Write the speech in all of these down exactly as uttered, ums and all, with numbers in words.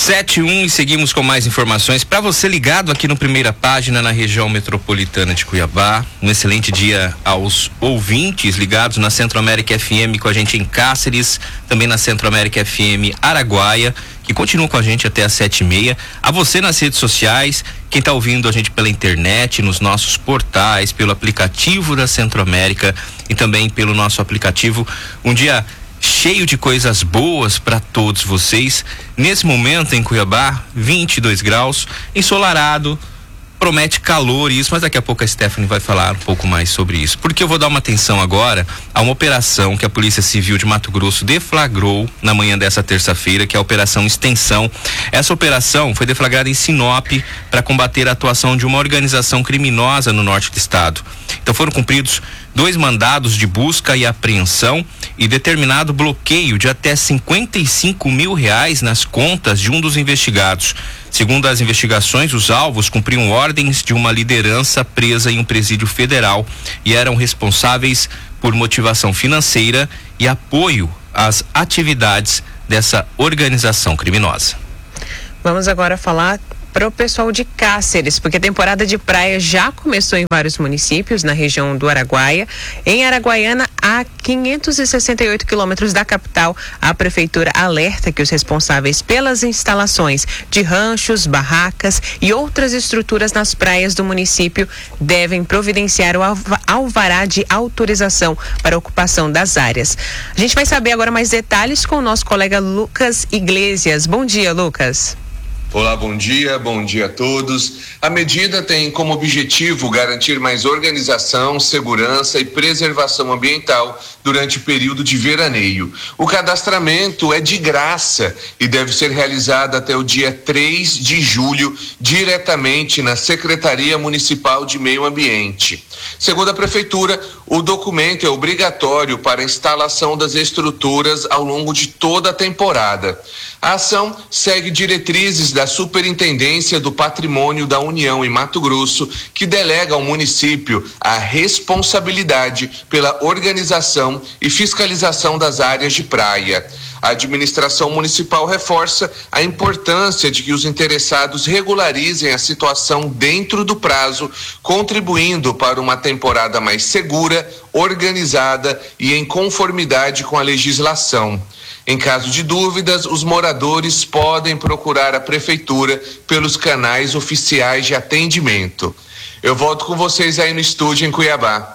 sete e um e seguimos com mais informações. Para você ligado aqui no Primeira Página, na região metropolitana de Cuiabá, um excelente dia aos ouvintes ligados na Centro-América F M com a gente em Cáceres, também na Centro-América F M Araguaia, que continuam com a gente até às sete e meia. A você nas redes sociais, quem está ouvindo a gente pela internet, nos nossos portais, pelo aplicativo da Centro-América e também pelo nosso aplicativo. Um dia cheio de coisas boas para todos vocês. Nesse momento em Cuiabá, vinte e dois graus, ensolarado, promete calor e isso, mas daqui a pouco a Stephanie vai falar um pouco mais sobre isso. Porque eu vou dar uma atenção agora a uma operação que a Polícia Civil de Mato Grosso deflagrou na manhã dessa terça-feira, que é a Operação Extensão. Essa operação foi deflagrada em Sinop para combater a atuação de uma organização criminosa no norte do estado. Então foram cumpridos dois mandados de busca e apreensão e determinado bloqueio de até cinquenta e cinco mil reais nas contas de um dos investigados. Segundo as investigações, os alvos cumpriam ordens de uma liderança presa em um presídio federal e eram responsáveis por motivação financeira e apoio às atividades dessa organização criminosa. Vamos agora falar para o pessoal de Cáceres, porque a temporada de praia já começou em vários municípios na região do Araguaia. Em Araguaiana, a quinhentos e sessenta e oito quilômetros da capital, a prefeitura alerta que os responsáveis pelas instalações de ranchos, barracas e outras estruturas nas praias do município devem providenciar o alvará de autorização para a ocupação das áreas. A gente vai saber agora mais detalhes com o nosso colega Lucas Iglesias. Bom dia, Lucas. Olá, bom dia, bom dia a todos. A medida tem como objetivo garantir mais organização, segurança e preservação ambiental durante o período de veraneio. O cadastramento é de graça e deve ser realizado até o dia três de julho, diretamente na Secretaria Municipal de Meio Ambiente. Segundo a Prefeitura, o documento é obrigatório para a instalação das estruturas ao longo de toda a temporada. A ação segue diretrizes da Superintendência do Patrimônio da União em Mato Grosso, que delega ao município a responsabilidade pela organização e fiscalização das áreas de praia. A administração municipal reforça a importância de que os interessados regularizem a situação dentro do prazo, contribuindo para uma temporada mais segura, organizada e em conformidade com a legislação. Em caso de dúvidas, os moradores podem procurar a prefeitura pelos canais oficiais de atendimento. Eu volto com vocês aí no estúdio em Cuiabá.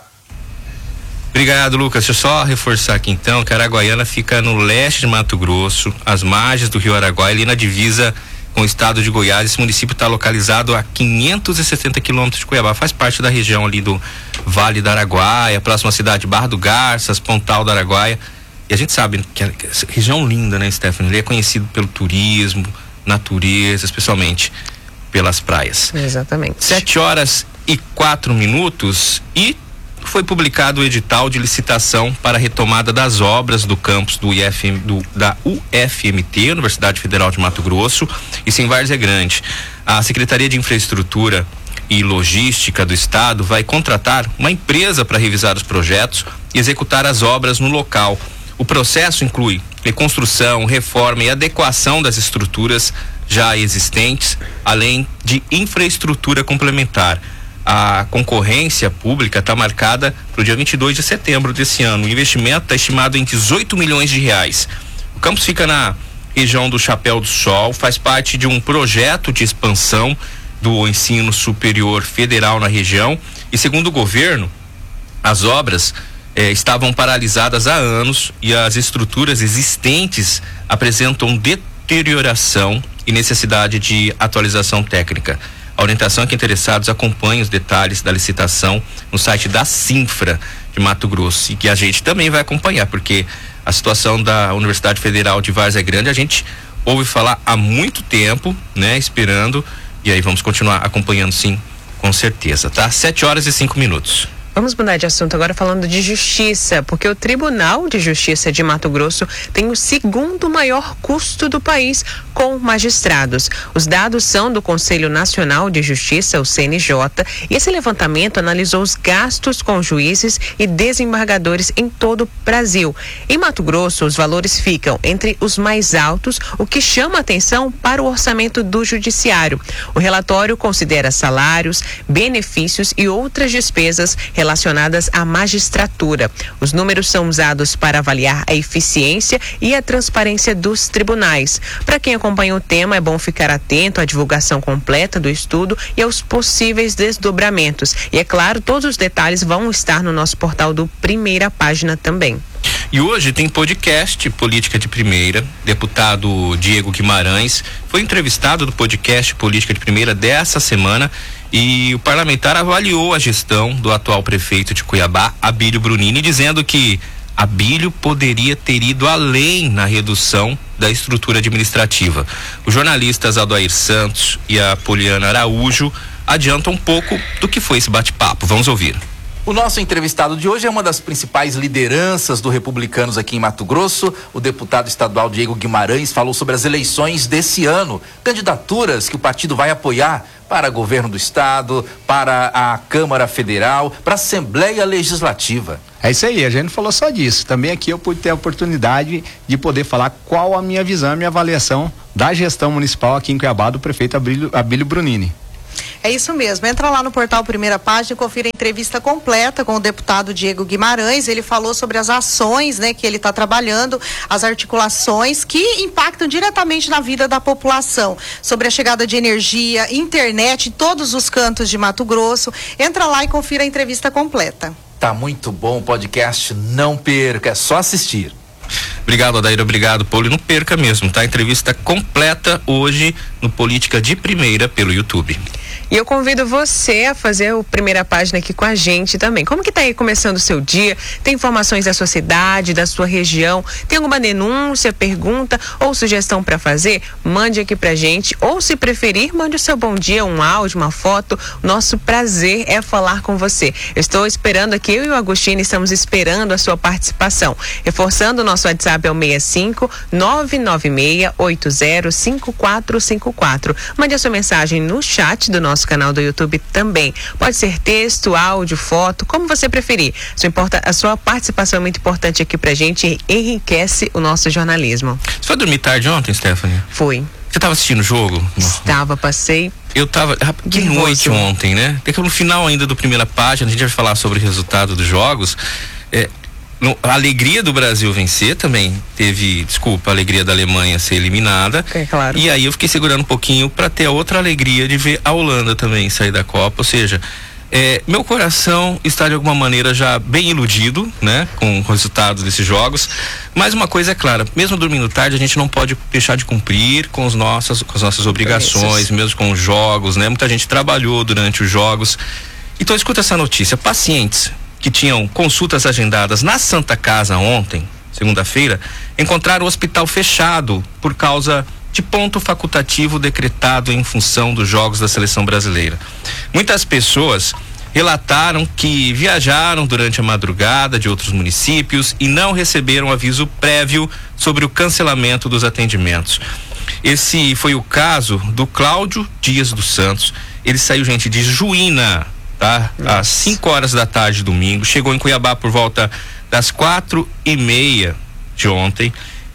Obrigado, Lucas. Deixa eu só reforçar aqui então que a Araguaiana fica no leste de Mato Grosso, às margens do rio Araguaia, ali na divisa com o estado de Goiás. Esse município está localizado a quinhentos e sessenta quilômetros de Cuiabá, faz parte da região ali do Vale do Araguaia, próxima cidade Barra do Garças, Pontal do Araguaia. E a gente sabe que a região linda, né, Stephanie? Ele é conhecido pelo turismo, natureza, especialmente pelas praias. Exatamente. Sete horas e quatro minutos e foi publicado o edital de licitação para a retomada das obras do campus do, I F M, do da U F M T, Universidade Federal de Mato Grosso, isso em Várzea Grande. A Secretaria de Infraestrutura e Logística do Estado vai contratar uma empresa para revisar os projetos e executar as obras no local. O processo inclui reconstrução, reforma e adequação das estruturas já existentes, além de infraestrutura complementar. A concorrência pública está marcada para o dia vinte e dois de setembro desse ano. O investimento está estimado em dezoito milhões de reais. O campus fica na região do Chapéu do Sol, faz parte de um projeto de expansão do ensino superior federal na região e, segundo o governo, as obras Eh, estavam paralisadas há anos e as estruturas existentes apresentam deterioração e necessidade de atualização técnica. A orientação é que interessados acompanhem os detalhes da licitação no site da Sinfra de Mato Grosso e que a gente também vai acompanhar, porque a situação da Universidade Federal de Várzea Grande a gente ouve falar há muito tempo, né, esperando, e aí vamos continuar acompanhando sim, com certeza, tá? Sete horas e cinco minutos. Vamos mudar de assunto agora falando de justiça, porque o Tribunal de Justiça de Mato Grosso tem o segundo maior custo do país com magistrados. Os dados são do Conselho Nacional de Justiça, o C N J, e esse levantamento analisou os gastos com juízes e desembargadores em todo o Brasil. Em Mato Grosso, os valores ficam entre os mais altos, o que chama atenção para o orçamento do Judiciário. O relatório considera salários, benefícios e outras despesas relacionadas à magistratura. Os números são usados para avaliar a eficiência e a transparência dos tribunais. Para quem acompanha o tema, é bom ficar atento à divulgação completa do estudo e aos possíveis desdobramentos. E é claro, todos os detalhes vão estar no nosso portal do Primeira Página também. E hoje tem podcast Política de Primeira. Deputado Diego Guimarães foi entrevistado do podcast Política de Primeira dessa semana e o parlamentar avaliou a gestão do atual prefeito de Cuiabá, Abílio Brunini, dizendo que Abílio poderia ter ido além na redução da estrutura administrativa. Os jornalistas Aldoair Santos e a Poliana Araújo adiantam um pouco do que foi esse bate-papo. Vamos ouvir. O nosso entrevistado de hoje é uma das principais lideranças do Republicanos aqui em Mato Grosso. O deputado estadual Diego Guimarães falou sobre as eleições desse ano, candidaturas que o partido vai apoiar para governo do estado, para a Câmara Federal, para a Assembleia Legislativa. É isso aí, a gente não falou só disso. Também aqui eu pude ter a oportunidade de poder falar qual a minha visão, a minha avaliação da gestão municipal aqui em Cuiabá do prefeito Abílio, Abílio Brunini. É isso mesmo, entra lá no portal Primeira Página e confira a entrevista completa com o deputado Diego Guimarães. Ele falou sobre as ações, né, que ele está trabalhando, as articulações que impactam diretamente na vida da população, sobre a chegada de energia, internet em todos os cantos de Mato Grosso. Entra lá e confira a entrevista completa. Tá muito bom o podcast, não perca, é só assistir. Obrigado, Adair, obrigado, Paulo. E não perca mesmo, tá? Entrevista completa hoje no Política de Primeira pelo YouTube. E eu convido você a fazer o Primeira Página aqui com a gente também. Como que tá aí começando o seu dia? Tem informações da sua cidade, da sua região? Tem alguma denúncia, pergunta ou sugestão para fazer? Mande aqui pra gente. Ou, se preferir, mande o seu bom dia, um áudio, uma foto. Nosso prazer é falar com você. Eu estou esperando aqui, eu e o Agostinho estamos esperando a sua participação. Reforçando, o nosso WhatsApp é o seis cinco nove nove seis oito zero cinco quatro cinco quatro. Mande a sua mensagem no chat do nosso canal do YouTube também. Pode ser texto, áudio, foto, como você preferir. Sua importa, a sua participação é muito importante aqui pra gente e enriquece o nosso jornalismo. Você foi dormir tarde ontem, Stephanie? Fui. Você estava assistindo o jogo? Estava, passei. Eu tava de noite ontem, né? Porque no final ainda do Primeira Página a gente vai falar sobre o resultado dos jogos. É, no, a alegria do Brasil vencer também teve, desculpa, a alegria da Alemanha ser eliminada. É claro. E aí eu fiquei segurando um pouquinho para ter a outra alegria de ver a Holanda também sair da Copa. Ou seja, é, meu coração está de alguma maneira já bem iludido, né, com os resultados desses jogos. Mas uma coisa é clara, mesmo dormindo tarde, a gente não pode deixar de cumprir com, os nossos, com as nossas obrigações, mesmo com os jogos, né? Muita gente trabalhou durante os jogos. Então escuta essa notícia: pacientes que tinham consultas agendadas na Santa Casa ontem, segunda-feira, encontraram o hospital fechado por causa de ponto facultativo decretado em função dos jogos da seleção brasileira. Muitas pessoas relataram que viajaram durante a madrugada de outros municípios e não receberam aviso prévio sobre o cancelamento dos atendimentos. Esse foi o caso do Cláudio Dias dos Santos. Ele saiu, gente, de Juína, tá? Nossa. Às cinco horas da tarde, domingo, chegou em Cuiabá por volta das quatro e meia de ontem,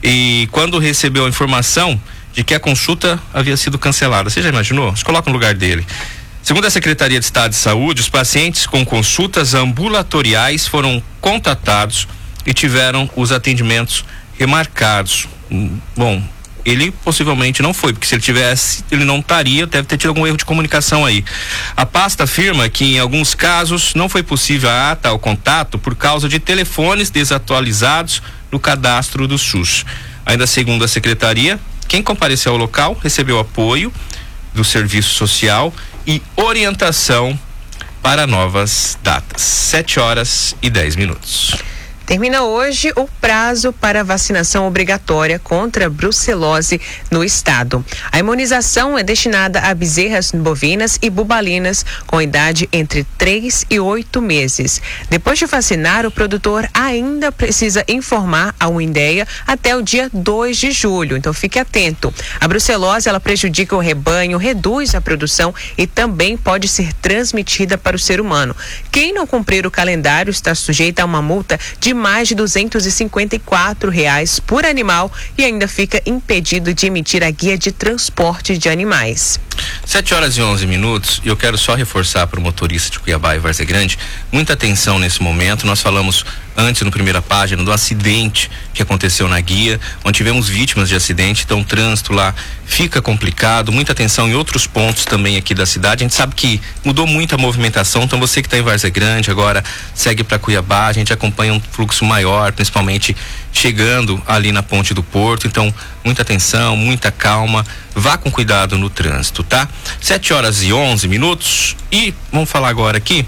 e quando recebeu a informação de que a consulta havia sido cancelada, você já imaginou? Se coloca no lugar dele. Segundo a Secretaria de Estado de Saúde, os pacientes com consultas ambulatoriais foram contatados e tiveram os atendimentos remarcados. Bom, ele possivelmente não foi, porque se ele tivesse, ele não estaria, deve ter tido algum erro de comunicação aí. A pasta afirma que em alguns casos não foi possível a ata ao contato por causa de telefones desatualizados no cadastro do SUS. Ainda segundo a secretaria, quem compareceu ao local recebeu apoio do serviço social e orientação para novas datas. sete horas e dez minutos. Termina hoje o prazo para vacinação obrigatória contra a brucelose no estado. A imunização é destinada a bezerras bovinas e bubalinas com idade entre três e oito meses. Depois de vacinar, o produtor ainda precisa informar a Uindea até o dia dois de julho. Então fique atento. A brucelose, ela prejudica o rebanho, reduz a produção e também pode ser transmitida para o ser humano. Quem não cumprir o calendário está sujeito a uma multa de mais de duzentos e cinquenta e quatro reais por animal e ainda fica impedido de emitir a guia de transporte de animais. sete horas e onze minutos, e eu quero só reforçar para o motorista de Cuiabá e Várzea Grande, muita atenção nesse momento. Nós falamos antes, no primeira página, do acidente que aconteceu na guia, onde tivemos vítimas de acidente, então o trânsito lá fica complicado, muita atenção em outros pontos também aqui da cidade. A gente sabe que mudou muito a movimentação, então você que está em Várzea Grande agora segue para Cuiabá, a gente acompanha um fluxo maior, principalmente chegando ali na ponte do Porto, então muita atenção, muita calma, vá com cuidado no trânsito, tá? sete horas e onze minutos, e vamos falar agora aqui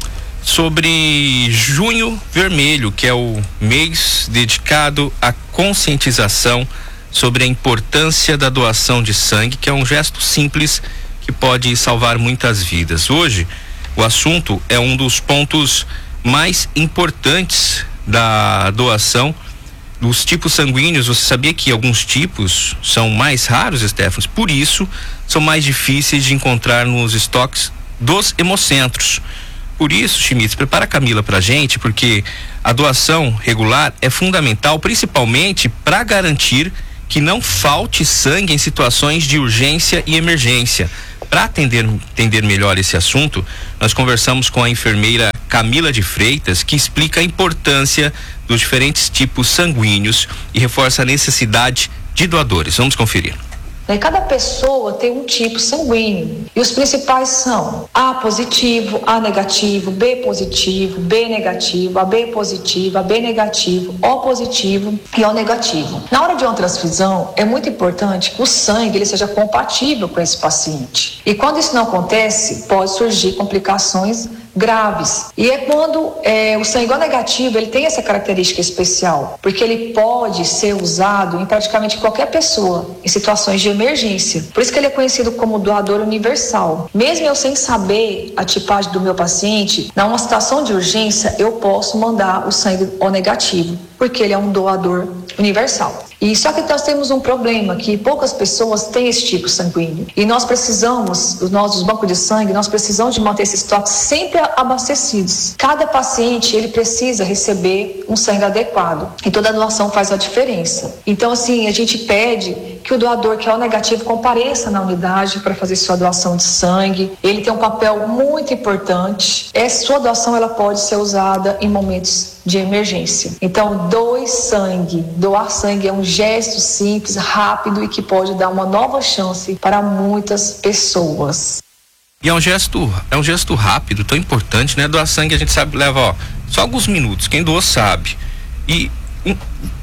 sobre Junho Vermelho, que é o mês dedicado à conscientização sobre a importância da doação de sangue, que é um gesto simples que pode salvar muitas vidas. Hoje, o assunto é um dos pontos mais importantes da doação dos tipos sanguíneos. Você sabia que alguns tipos são mais raros, Stephanie? Por isso, são mais difíceis de encontrar nos estoques dos hemocentros. Por isso, Schmitz, prepara a Camila pra gente, porque a doação regular é fundamental, principalmente para garantir que não falte sangue em situações de urgência e emergência. Para atender, entender melhor esse assunto, nós conversamos com a enfermeira Camila de Freitas, que explica a importância dos diferentes tipos sanguíneos e reforça a necessidade de doadores. Vamos conferir. Cada pessoa tem um tipo sanguíneo e os principais são A positivo, A negativo, B positivo, B negativo, A B positivo, A B negativo, O positivo e O negativo. Na hora de uma transfusão, é muito importante que o sangue ele seja compatível com esse paciente. E quando isso não acontece, pode surgir complicações graves. E é quando é, o sangue O negativo ele tem essa característica especial, porque ele pode ser usado em praticamente qualquer pessoa em situações de emergência. Por isso que ele é conhecido como doador universal. Mesmo eu sem saber a tipagem do meu paciente, numa situação de urgência eu posso mandar o sangue O negativo, porque ele é um doador universal. E só que nós temos um problema, que poucas pessoas têm esse tipo sanguíneo. E nós precisamos, os nossos bancos de sangue, nós precisamos de manter esses estoques sempre abastecidos. Cada paciente, ele precisa receber um sangue adequado. E toda doação faz a diferença. Então, assim, a gente pede que o doador que é O negativo compareça na unidade para fazer sua doação de sangue. Ele tem um papel muito importante. Essa sua doação, ela pode ser usada em momentos de emergência. Então, doe sangue. Doar sangue é um gesto simples, rápido e que pode dar uma nova chance para muitas pessoas. E é um gesto, é um gesto rápido, tão importante, né? Doar sangue a gente sabe leva, ó, só alguns minutos. Quem doou sabe. E um,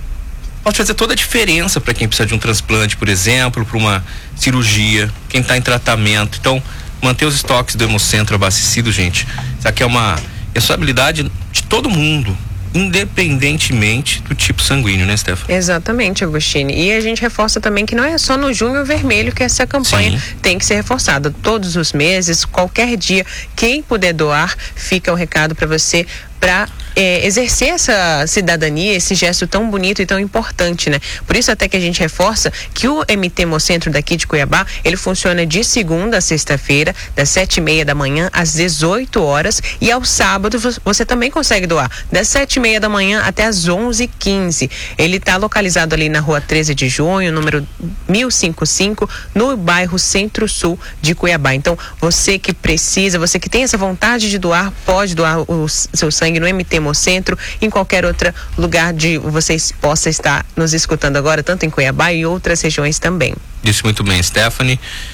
pode fazer toda a diferença para quem precisa de um transplante, por exemplo, para uma cirurgia, quem está em tratamento. Então, manter os estoques do Hemocentro abastecidos, gente, isso aqui é uma responsabilidade de todo mundo, independentemente do tipo sanguíneo, né, Stephanie? Exatamente, Agostini. E a gente reforça também que não é só no Junho Vermelho que essa campanha Sim. tem que ser reforçada. Todos os meses, qualquer dia, quem puder doar, fica o recado para você, para é, exercer essa cidadania, esse gesto tão bonito e tão importante, né? Por isso até que a gente reforça que o M T Hemocentro daqui de Cuiabá, ele funciona de segunda a sexta-feira, das sete e meia da manhã às dezoito horas, e ao sábado você também consegue doar, das sete e meia da manhã até às onze e quinze. Ele está localizado ali na rua treze de junho, número mil e cinquenta e cinco, no bairro Centro-Sul de Cuiabá. Então, você que precisa, você que tem essa vontade de doar, pode doar o seu sangue no M T Hemocentro, em qualquer outro lugar de vocês possa estar nos escutando agora, tanto em Cuiabá e outras regiões também. Disse muito bem, Stephanie.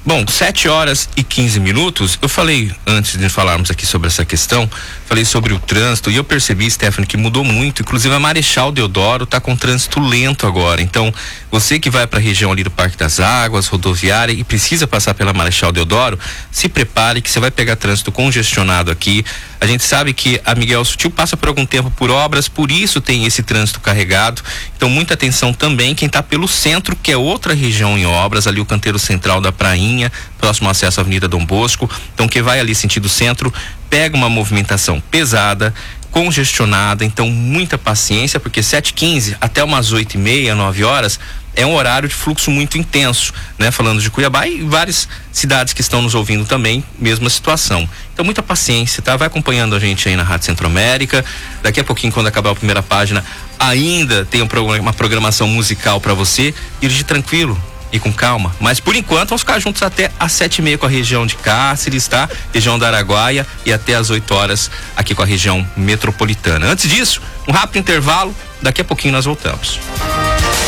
Bom, sete horas e quinze minutos. Eu falei, antes de falarmos aqui sobre essa questão, falei sobre o trânsito e eu percebi, Stephanie, que mudou muito. Inclusive a Marechal Deodoro está com trânsito lento agora. Então, você que vai para a região ali do Parque das Águas, rodoviária e precisa passar pela Marechal Deodoro, se prepare que você vai pegar trânsito congestionado aqui. A gente sabe que a Miguel Sutil passa por algum tempo por obras, por isso tem esse trânsito carregado. Então, muita atenção também quem está pelo centro, que é outra região em obras, ali o canteiro central da Prainha, próximo ao acesso à Avenida Dom Bosco. Então, quem vai ali sentido centro, pega uma movimentação pesada, congestionada, então muita paciência, porque sete e quinze até umas oito e meia, nove horas, é um horário de fluxo muito intenso, né? Falando de Cuiabá e várias cidades que estão nos ouvindo também, mesma situação. Então, muita paciência, tá? Vai acompanhando a gente aí na Rádio Centro-América. Daqui a pouquinho, quando acabar a primeira página, ainda tem um programa, uma programação musical para você. Dirigir tranquilo e com calma. Mas, por enquanto, vamos ficar juntos até às sete e meia com a região de Cáceres, tá? Região da Araguaia e até às oito horas aqui com a região metropolitana. Antes disso, um rápido intervalo. Daqui a pouquinho nós voltamos.